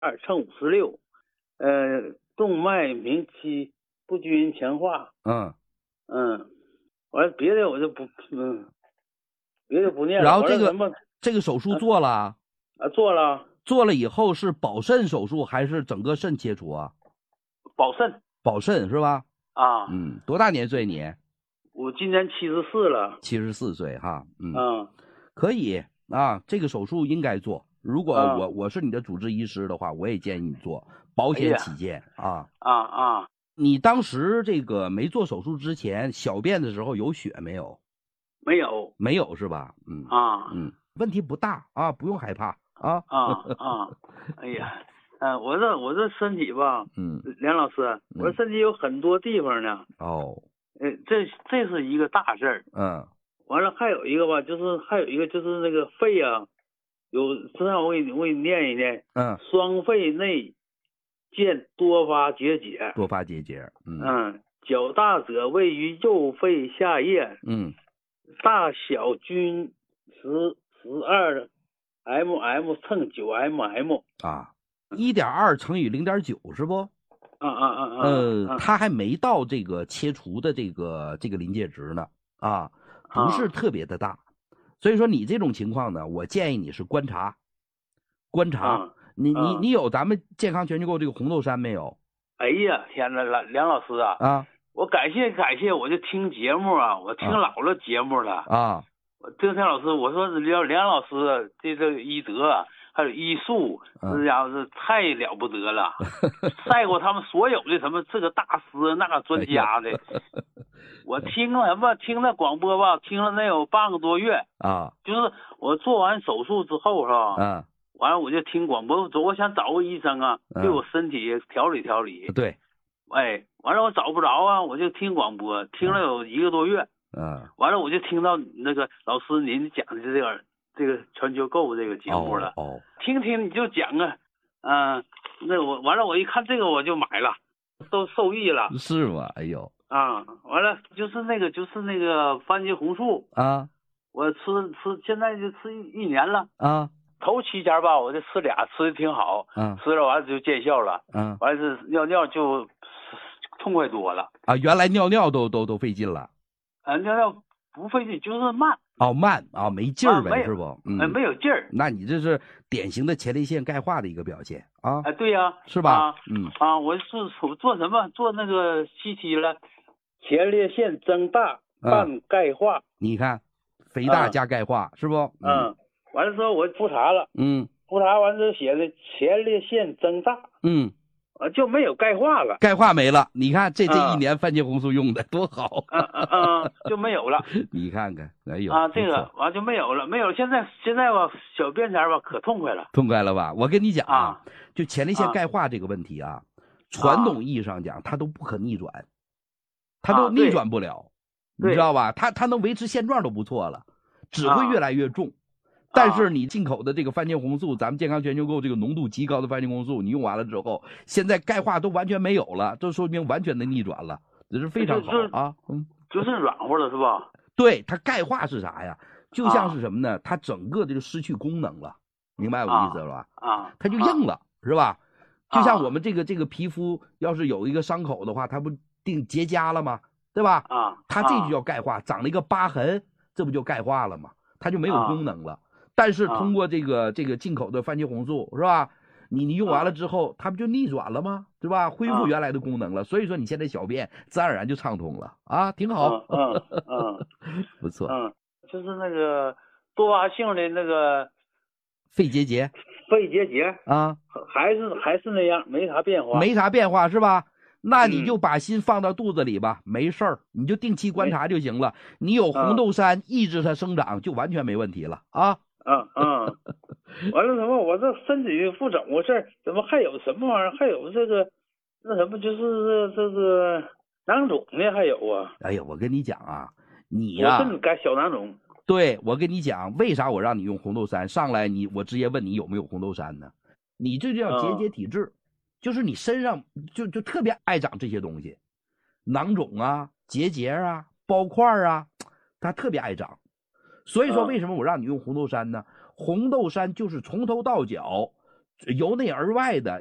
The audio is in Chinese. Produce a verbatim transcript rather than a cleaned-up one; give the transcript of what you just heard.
二乘五十六，呃，动脉鸣期不均强化。 嗯嗯，完了别的我就不嗯，别的不念了。 然后这个什么这个手术做了啊？ 啊，做了。 做了以后是保肾手术还是整个肾切除啊？ 保肾。 保肾是吧？ 啊。 嗯，多大年岁你？ 我今年七十四了。 七十四岁哈。嗯。 嗯。 可以啊，这个手术应该做。如果我、 嗯、 我是你的主治医师的话，我也建议你做，保险起见、 哎、 啊。 啊啊！ 你当时这个没做手术之前，小便的时候有血没有？ 没有。 没有是吧？嗯。 啊。 嗯，问题不大啊，不用害怕啊。 啊啊！哎呀，嗯、呃，我这我这身体吧， 嗯， 梁老师，我这身体有很多地方呢。 哦。 呃，这这是一个大事儿。 嗯。 完了还有一个吧，就是还有一个就是那个肺啊，有，这样我给你我给你念一念。 嗯。 双肺内见多发结节。 多发结节。嗯。 嗯，较大者位于右肺下叶。 嗯。 大小均十十二 mm 乘九 mm。 啊，一点二乘以零点九是不？ 啊啊啊啊！ 呃，他还没到这个切除的这个这个临界值呢，啊，不是特别的大，所以说你这种情况呢，我建议你是观察，观察。 啊、 你你你有咱们健康全球购这个红豆杉没有？ 哎呀，天哪，梁梁老师啊！啊，我感谢感谢，我就听节目啊，我听老了节目了啊。我这天老师，我说梁梁老师这这个医德还有医术，这家伙是太了不得了，赛过他们所有的什么这个大师那个专家的。我听了什么？听那广播吧，听了能有半个多月啊。就是我做完手术之后是吧？嗯。完了我就听广播，我想找个医生啊，对我身体调理调理。对。哎，完了我找不着啊，我就听广播，听了有一个多月。嗯。完了我就听到那个老师您讲的这个这个全球购这个节目了。哦。哦听听你就讲啊，嗯、呃，那我完了我一看这个我就买了，都受益了。是吗？哎呦。啊，完了就是那个就是那个番茄红素啊，我吃吃现在就吃一一年了啊。头七天吧，我就吃俩，吃的挺好，嗯，吃了完了就见效了，嗯，完了是尿尿就痛快多了啊。原来尿尿都都都费劲了，啊，尿尿不费劲，就是慢。哦，慢啊，没劲儿呗，是不？嗯，没有劲儿。那你这是典型的前列腺钙化的一个表现啊。啊，对呀、啊，是吧？啊、嗯啊，我是做什么？做那个 C T 了，前列腺增大伴钙化、嗯。你看，肥大加钙化、啊、是不？嗯。嗯完了之后我复查了，嗯，复查完之后写的前列腺增大，嗯，啊就没有钙化了，钙化没了。你看这这一年番茄红素用的多好，嗯嗯嗯，就没有了。你看看，哎呦啊，这个完就没有了，没有。现在现在吧，小便前吧可痛快了，痛快了吧？我跟你讲啊，就前列腺钙化这个问题啊，传统意义上讲它都不可逆转，它都逆转不了，你知道吧？它它能维持现状都不错了，只会越来越重。但是你进口的这个番茄红素，咱们健康全球购这个浓度极高的番茄红素，你用完了之后，现在钙化都完全没有了，这说明完全的逆转了，这是非常好啊。嗯，就是软和了是吧？对，它钙化是啥呀？就像是什么呢？它整个这个失去功能了，明白我意思了吧？啊，它就硬了，是吧？就像我们这个这个皮肤要是有一个伤口的话，它不定结痂了吗？对吧？啊，它这就叫钙化，长了一个疤痕，这不就钙化了吗？它就没有功能了。但是通过这个、啊、这个进口的番茄红素是吧？你你用完了之后，啊、它不就逆转了吗？对吧？恢复原来的功能了。啊、所以说你现在小便自然而然就畅通了啊，挺好。嗯嗯，嗯不错。嗯，就是那个多发性的那个肺结节，肺结节啊，还是还是那样，没啥变化，没啥变化是吧？那你就把心放到肚子里吧，嗯、没事儿，你就定期观察就行了。你有红豆杉抑制它生长，就完全没问题了啊。嗯嗯，完了什么？我这身体不怎么回事？怎么还有什么玩意儿？还有这个那什么，就是这个囊肿呢？还有啊？哎呀，我跟你讲啊，你呀、啊，我改小囊肿。对，我跟你讲，为啥我让你用红豆杉？上来你我直接问你有没有红豆杉呢？你这就叫结节体质。嗯，就是你身上就就特别爱长这些东西，囊肿啊、结节啊、包块啊，它特别爱长。所以说，为什么我让你用红豆杉呢？红豆杉就是从头到脚由内而外的。